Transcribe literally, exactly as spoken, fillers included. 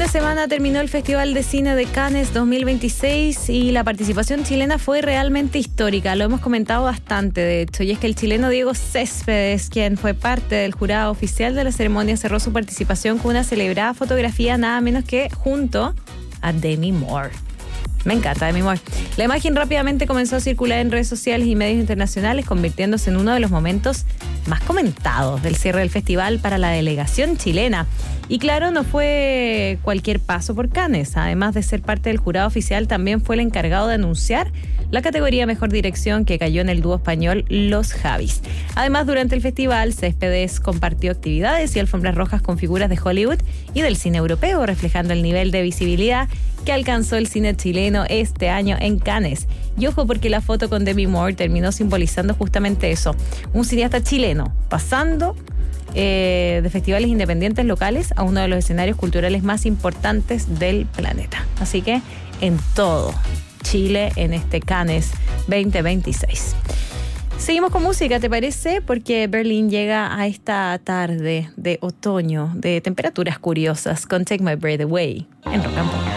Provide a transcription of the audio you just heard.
de semana terminó el Festival de Cine de Cannes dos mil veintiséis y la participación chilena fue realmente histórica. Lo hemos comentado bastante, de hecho, y es que el chileno Diego Céspedes, quien fue parte del jurado oficial de la ceremonia, cerró su participación con una celebrada fotografía nada menos que junto a Demi Moore. Me encanta Demi Moore. La imagen rápidamente comenzó a circular en redes sociales y medios internacionales, convirtiéndose en uno de los momentos más comentados del cierre del festival para la delegación chilena. Y claro, no fue cualquier paso por Cannes. Además de ser parte del jurado oficial, también fue el encargado de anunciar la categoría Mejor Dirección, que cayó en el dúo español Los Javis. Además, durante el festival, Céspedes compartió actividades y alfombras rojas con figuras de Hollywood y del cine europeo, reflejando el nivel de visibilidad que alcanzó el cine chileno este año en Cannes. Y ojo, porque la foto con Demi Moore terminó simbolizando justamente eso. Un cineasta chileno pasando eh, de festivales independientes locales a uno de los escenarios culturales más importantes del planeta. Así que en todo Chile en este Cannes veinte veintiséis. Seguimos con música, ¿te parece? Porque Berlín llega a esta tarde de otoño de temperaturas curiosas con Take My Breath Away en Rock and Pop.